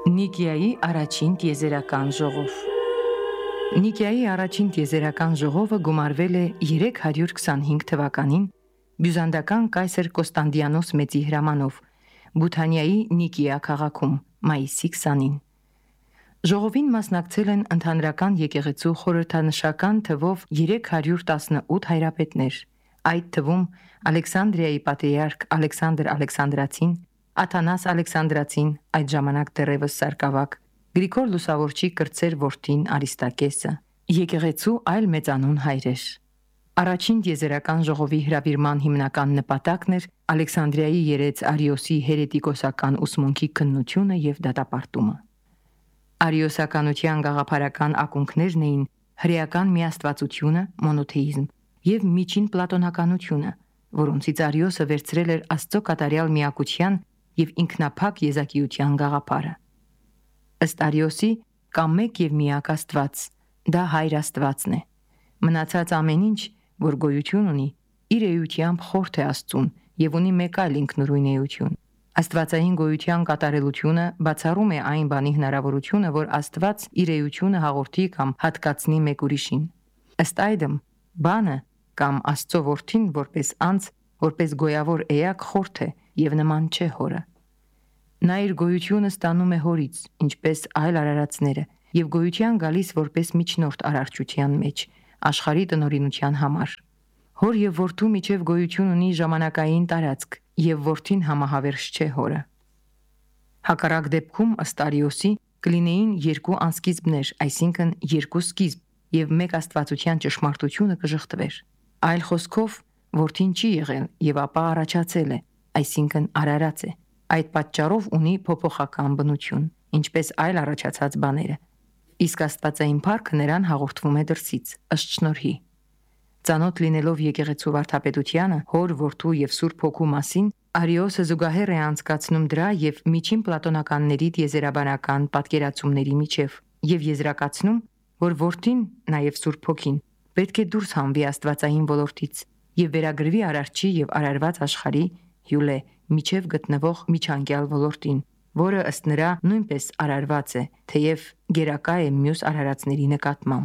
Նիկիայի առաջին տիեզերական ժողով։ Նիկիայի առաջին տիեզերական ժողովը գումարվել է 325 թվականին բյուզանդական կայսր Կոստանդիանոս մեծի հրամանով Բութանիայի Նիկիա քաղաքում մայիսի 20-ին։ Ժողովին մասնակցել են ընդհանրական եկեղեցու խորհրդանշական թվով 318 հայրապետներ, այդ թվում Ալեքսանդրիայի պատրիարք Ալեքսանդր Ալեքսանդրացին, Աթանաս Ալեքսանդրացին, այդ ժամանակ դեռևս սարկավակ, Գրիգոր Լուսավորչի կրտսեր որդին Արիստակեսը, եկեղեցու այլ մեծանուն հայրեր։ Առաջին տիեզերական ժողովի հրավիրման հիմնական նպատակն էր Ալեքսանդրիայի երեց Արիոսի հերետիկոսական ուսմունքի քննությունը եւ դատապարտումը։ Արիոսականության գաղափարական ակունքներն էին հրեական միաստվածությունը, մոնոթեիզմ եւ միջին պլատոնականությունը, որոնցից Արիոսը վերցրել էր Աստծո կատարյալ միակության եւ ինքնափակ եզակիության գաղափարը։ Ըստ Արիոսի կա մեկ եւ միակ Աստված, դա Հայր Աստվածն է։ Մնացած ամեն ինչ, որ գոյություն ունի, իր էությամբ խորթ է Աստծուն եւ ունի մեկ այլ ինքնուրույն էություն։ Աստվածային գոյության կատարելությունը բացառում է այն բանի հնարավորությունը, որ Աստված իր էությունը հաղորդի կամ հատկացնի մեկ ուրիշին։ Ըստ այդմ, բանը կամ Աստծո որդին որպես անձ, որպես գոյավոր էակ խորթ է եւ նման չէ հորը։ Նա իր գոյությունը ստանում է հորից, ինչպես այլ արարածները, եւ գոյության գալիս որպես միջնորդ արարչության մեջ, աշխարհի տնօրինության համար։ Հոր եւ որդու միջև գոյություն ունի ժամանակային տարածք, եւ որդին համահավերժ չէ հորը։ Հակառակ դեպքում ըստ Արիոսի կլինեին երկու անսկիզբներ, այսինքն երկու սկիզբ, եւ մեկ աստվածության ճշմարտությունը կժխտվեր։ Այլ խոսքով, որդին չի եղել եւ ապա առաջացել է, այսինքն արարած է։ Այդ պատճառով ունի փոփոխական բնություն, ինչպես այլ առաջացած բաները։ Իսկ աստվածային փառքը նրան հաղորդվում է դրսից, ըստ շնորհի։ Ծանոթ լինելով եկեղեցու վարդապետությանը, հոր, որդու եւ Սուրբ Հոգու մասին, Արիոսը զուգահեռ է անցկացնում դրա եւ միջին պլատոնականների տիեզերաբանական պատկերացումների միջև եւ եզրակացնում, որ որդին, նաեւ Սուրբ Հոգին, պետք է դուրս հանվի աստվածային ոլորտից եւ վերագրվի արարչի եւ արարված աշխարհի հյուլե միջև գտնվող միջանկյալ ոլորտին, որը ըստ նրա նույնպես արարված է, թեև գերակա է մյուս արարածների նկատմամբ։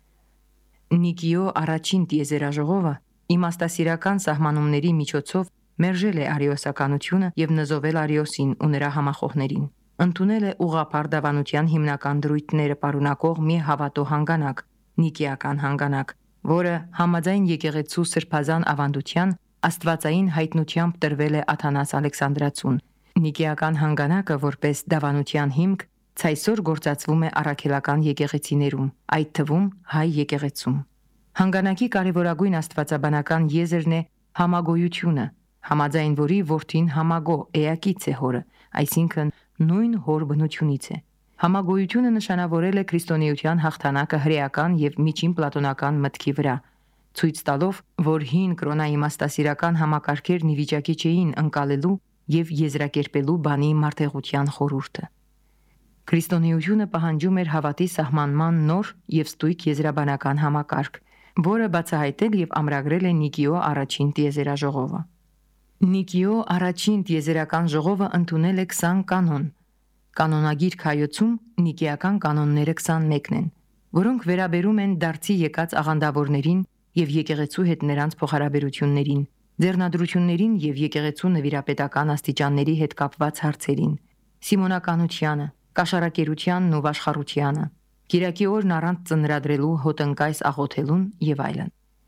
Նիկիո առաջին տիեզերաժողովը իմաստասիրական սահմանումների միջոցով մերժել է արիոսականությունը եւ նզովել Արիոսին ու նրա համախոհներին։ Ընդունել է ուղղափառ դավանության հիմնական դրույթները պարունակող մի հավատո հանգանակ, նիկիական հանգանակ, որը համաձայն եկեղեցու սրբազան ավանդության աստվածային հայտնությամբ տրվել է Աթանաս Ալեքսանդրացուն։ Նիկիական հանգանակը որպես դավանության հիմք ցայսօր գործածվում է առաքելական եկեղեցիներում, այդ թվում հայ եկեղեցում։ Հանգանակի կարևորագույն աստվածաբանական եզրն է համագոյությունը, համաձայն որի որդին համագո էակից է հորը, այսինքն նույն հոր բնությունից է։ Համագոյությունը նշանավորել է քրիստոնեության հաղթանակը հրեական եւ միջին պլատոնական մտքի վրա, ցույց տալով, որ հին կրոնաիմաստասիրական համակարգերն ի վիճակի չէին ընկալելու եւ եզրակերպելու բանի մարտեղության խորհուրդը։ Քրիստոնեությունը պահանջում էր հավատի սահմանման նոր եւ ստույգ եզրաբանական համակարգ, որը բացահայտել եւ ամրագրել է Նիկիո առաջին տիեզերաժողովը։ Նիկիո առաջին տիեզերական ժողովը ընդունել է 20 կանոն։ Կանոնագիր կայոցում նիկիական կանոնները 21-ն են, որոնք վերաբերում են դարձի եկած աղանդավորներին եւ եկեղեցու հետ նրանց փոխհարաբերություններին, ձեռնադրություններին եւ եկեղեցու նվիրապետական աստիճանների հետ կապված հարցերին, սիմոնականությանը, կաշառակերությանն ու վաշխառությանը, Կիրակի օրն առանց ծնրադրելու հոտնկայս աղոթելուն եւ այլն։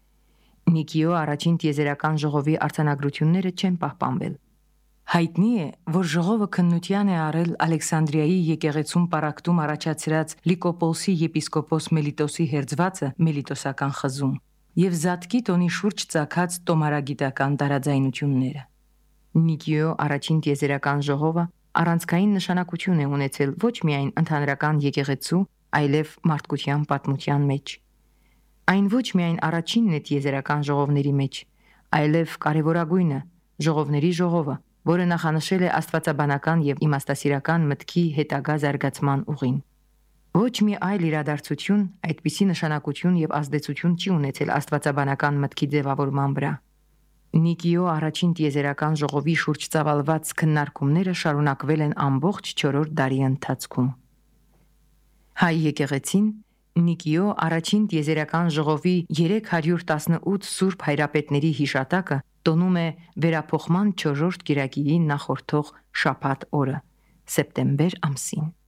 Նիկիո առաջին տիեզերական ժողովի արձանագրությունները չեն պահպանվել։ Հայտնի է, որ ժողովը քննության է առել Ալեքսանդրիայի եկեղեցում պառակտում առաջացրած Լիկոպոլսի եպիսկոպոս Մելիտոսի հերձվածը Մելիտոսական խզում եւ Զատկի տոնի շուրջ ծագած տոմարագիտական տարաձայնությունները։ Նիկիո առաջին տիեզերական ժողովը առանցքային նշանակություն է ունեցել ոչ միայն ընդհանրական եկեղեցու, այլև մարդկության պատմության մեջ։ Այն ոչ միայն առաջինն է տիեզերական ժողովների մեջ, այլև կարևորագույնը, ժողովների ժողովը, որը նախանշել է աստվածաբանական եւ իմաստասիրական մտքի հետագա զարգացման ուղին։ Ոչ մի այլ իրադարձություն այդպիսի նշանակություն եւ ազդեցություն չի ունեցել աստվածաբանական մտքի ձևավորման վրա։ Նիկիո առաջին տիեզերական ժողովի շուրջ ծավալված քննարկումները շարունակվել են ամբողջ 4-րդ դարի ընթացքում։ Հայ եկեղեցին Նիկիո առաջին տիեզերական ժողովի 318 սուրբ հայրապետների հիշատակը տոնում է վերափոխման 4-րդ կիրակիին նախորդող շաբաթ օրը, սեպտեմբեր ամսին։